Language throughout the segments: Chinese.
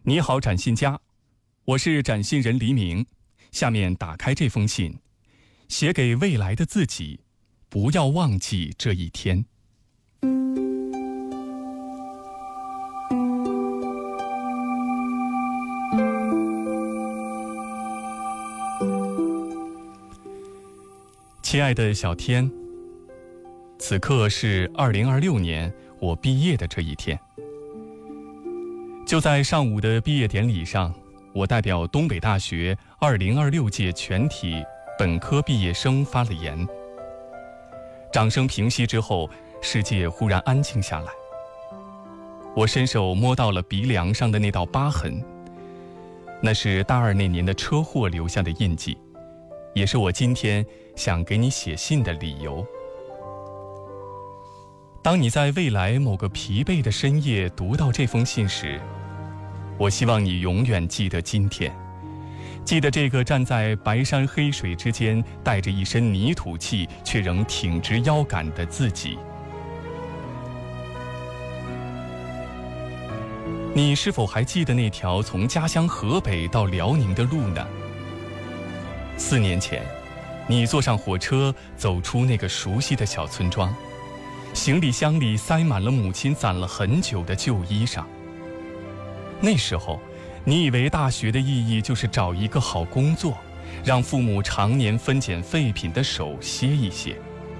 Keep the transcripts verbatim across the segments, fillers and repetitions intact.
你好，展信佳，我是展信人黎明。下面打开这封信，写给未来的自己，不要忘记这一天。亲爱的小天，此刻是二零二六年我毕业的这一天。就在上午的毕业典礼上，我代表东北大学二零二六届全体本科毕业生发了言。掌声平息之后，世界忽然安静下来。我伸手摸到了鼻梁上的那道疤痕，那是大二那年的车祸留下的印记，也是我今天想给你写信的理由。当你在未来某个疲惫的深夜读到这封信时，我希望你永远记得今天，记得这个站在白山黑水之间，带着一身泥土气却仍挺直腰杆的自己。你是否还记得那条从家乡河北到辽宁的路呢？四年前，你坐上火车，走出那个熟悉的小村庄，行李箱里塞满了母亲攒了很久的旧衣裳。那时候，你以为大学的意义就是找一个好工作，让父母常年分拣废品的手歇一歇。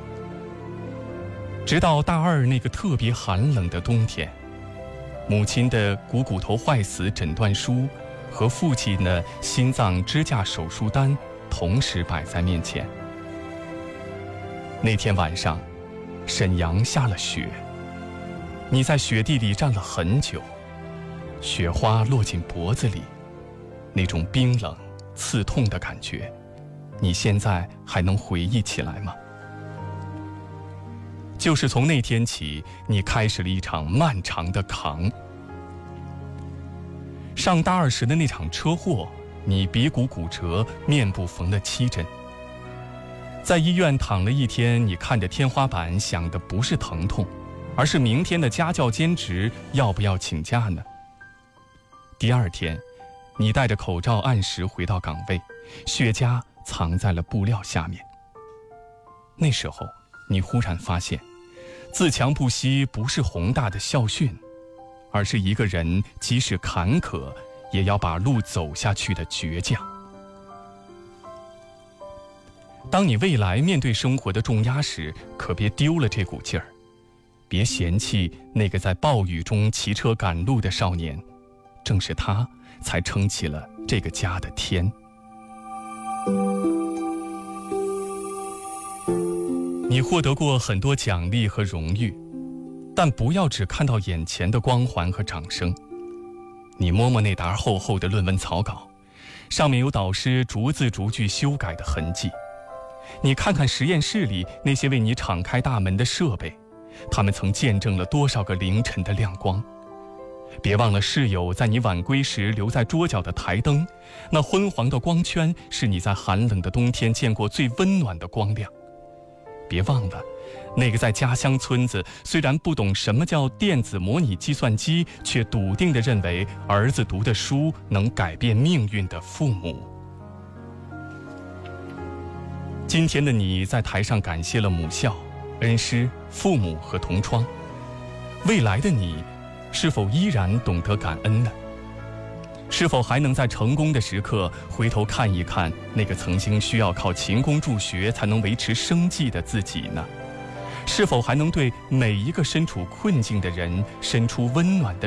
直到大二那个特别寒冷的冬天，母亲的股骨头坏死诊断书和父亲的心脏支架手术单同时摆在面前。那天晚上，沈阳下了雪，你在雪地里站了很久，雪花落进脖子里，那种冰冷刺痛的感觉，你现在还能回忆起来吗？就是从那天起，你开始了一场漫长的扛。上大二时的那场车祸，你鼻骨骨折，面部缝了七针。在医院躺了一天，你看着天花板，想的不是疼痛，而是明天的家教兼职要不要请假呢？第二天，你戴着口罩按时回到岗位，雪茄藏在了布料下面。那时候，你忽然发现，自强不息不是宏大的校训，而是一个人即使坎坷，也要把路走下去的倔强。当你未来面对生活的重压时，可别丢了这股劲儿，别嫌弃那个在暴雨中骑车赶路的少年，正是他才撑起了这个家的天。你获得过很多奖励和荣誉，但不要只看到眼前的光环和掌声。你摸摸那沓厚厚的论文草稿，上面有导师逐字逐句修改的痕迹。你看看实验室里那些为你敞开大门的设备，他们曾见证了多少个凌晨的亮光。别忘了室友在你晚归时留在桌角的台灯，那昏黄的光圈是你在寒冷的冬天见过最温暖的光亮。别忘了那个在家乡村子虽然不懂什么叫电子模拟计算机，却笃定地认为儿子读的书能改变命运的父母。今天的你在台上感谢了母校、恩师、父母和同窗，未来的你是否依然懂得感恩呢？是否还能在成功的时刻回头看一看那个曾经需要靠勤工助学才能维持生计的自己呢？是否还能对每一个身处困境的人伸出温暖的